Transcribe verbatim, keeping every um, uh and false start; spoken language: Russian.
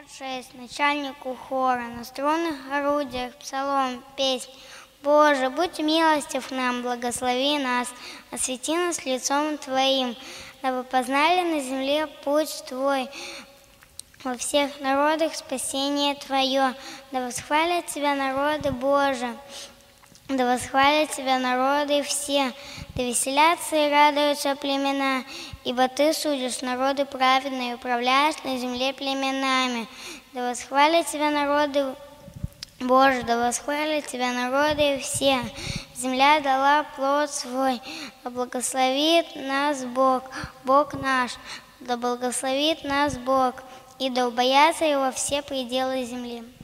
шесть. Начальнику хора, на струнных орудиях, псалом, песнь. Боже, будь милостив нам, благослови нас, освети нас лицом Твоим, дабы познали на земле путь Твой, во всех народах спасение Твое, да восхвалят Тебя народы, Боже, да восхвалят Тебя народы все, да веселятся и радуются племена, ибо Ты судишь народы праведные, управляешь на земле племенами, да восхвалят Тебя народы, Боже, да восхвалят Тебя народы все, земля дала плод свой, да благословит нас Бог, Бог наш, да благословит нас Бог, и да убоятся Его все пределы земли.